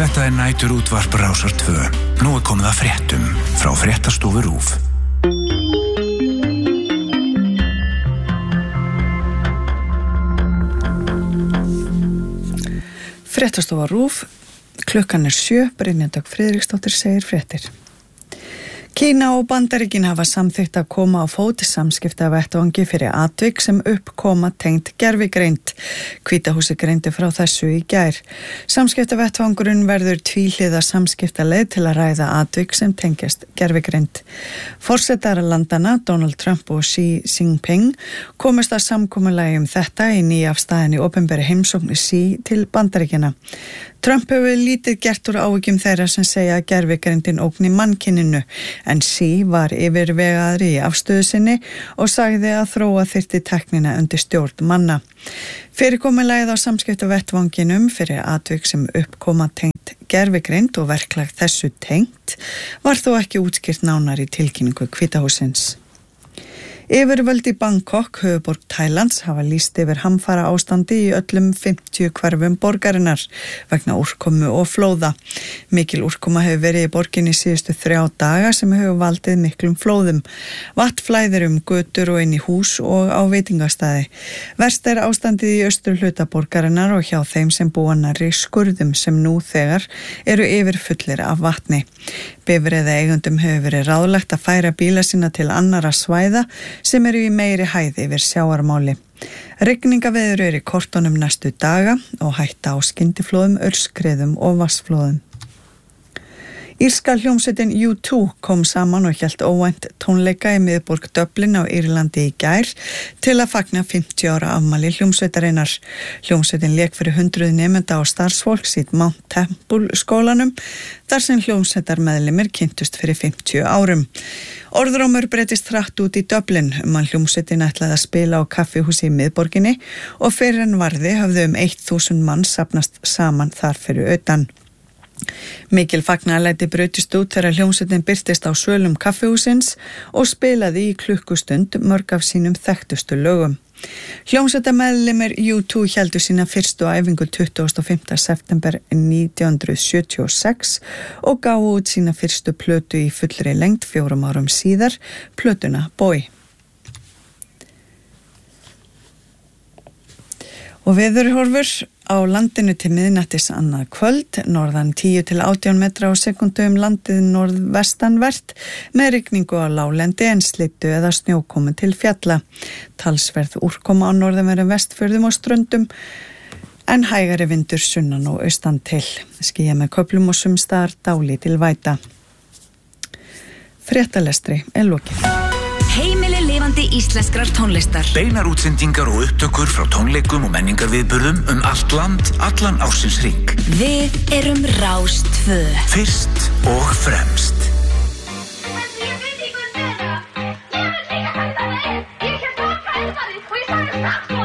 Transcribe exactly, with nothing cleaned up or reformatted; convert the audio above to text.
Þetta er nætur útvarp Rásar tvö. Nú er komið að fréttum frá Fréttastofu RÚV. Fréttastofa RÚV, klukkan er sjö, Brynja Dögg Friðriksdóttir segir fréttir. Kína og Bandaríkin hafa samþykkt að koma á fót samskiptavettvangi fyrir atvik sem uppkoma tengt gervigreind. Hvíta húsið greindi frá þessu í gær. Samskiptavettvangurinn verður tvíhliða samskiptaleið til að ræða atvik sem tengjast gervigreind. Forsetar landana, Donald Trump og Xi Jinping, komust að samkomulagi um þetta í nýafstaðinni opinberi heimsókn Xi til Bandaríkjanna. Trump hefur lítið gert úr áhyggjum þeirra sem segja að gervigreindin ógni mannkyninu, en Xi var yfirvegaður í afstöðu sinni og sagði að þróa þyrfti tæknina undir stjórn manna. Fyrirkomulagið á samskiptavettvanginum fyrir atvik sem uppkoma tengt gervigreind og verklag þessu tengt var þó ekki útskýrt nánar í tilkynningu Hvíta hússins. Yfirvöld í Bangkok, höfuðborg Tælands, hafa lýst yfir hamfara ástandi í öllum fimmtíu hverfum borgarinnar vegna úrkomu og flóða. Mikil úrkoma hefur verið í borginni síðustu þrjá daga sem hefur valdið miklum flóðum. Vatn flæðir um götur og inn í hús og á veitingastæði. Verst er ástandið í austur hluta borgarinnar og hjá þeim sem búa nærri skurðum sem nú þegar eru yfirfullir af vatni. Bifreiða eigundum hefur verið ráðlagt að færa bíla sína til annarra svæða sem eru í meiri hæð yfir sjávarmáli. Rigningaveður er í kortunum næstu daga og hætta á skyndiflóðum, aurskriðum og vatnsflóðum. Írska hljómsveitin U tvö kom saman og hélt óvænt tónleika í miðborg Dublin á Írlandi í gær til að fagna fimmtíu ára afmæli hljómsveitarinnar. Hljómsveitin lék fyrir hundruð nemenda og starfsfólks í Mount Temple skólanum þar sem hljómsveitarmeðlimir kynntust fyrir fimmtíu árum. Orðrómur breytist hratt út í Dublin um að hljómsveitin ætlaði að spila á kaffihúsi í miðborginni og fyrir en varði höfðu um þúsund manns safnast saman þar fyrir utan. Mikil fagnaðarlæti brutist út þegar hljómsveitin birtist á svölum kaffihúsins og spilaði í klukkustund mörg af sínum þekktustu lögum. Hljómsveitarmeðlimir U tvö héldu sína fyrstu æfingu tuttugasta og fimmta september nítján hundruð sjötíu og sex og gáfu út sína fyrstu plötu í fullri lengd fjórum árum síðar, plötuna Boy. Og veðurhorfur á landinu til miðnættis annað kvöld, norðan tíu til átján metra á sekundu um landið norðvestanvert með rigningu á láglendi en slyddu eða snjókomu til fjalla. Talsverð úrkoma á norðanverðum Vestfjörðum og Ströndum en hægari vindur sunnan og austan til. Skýjað með köflum og sumstaðar dálítil væta. Fréttalestri er lokið. Heimili lifandi íslenskrar tónlistar. Beinar útsendingar og upptökur frá tónleikum og menningarviðburðum um allt land, allan ársins hring. Við erum Rás tvö. Fyrst og fremst.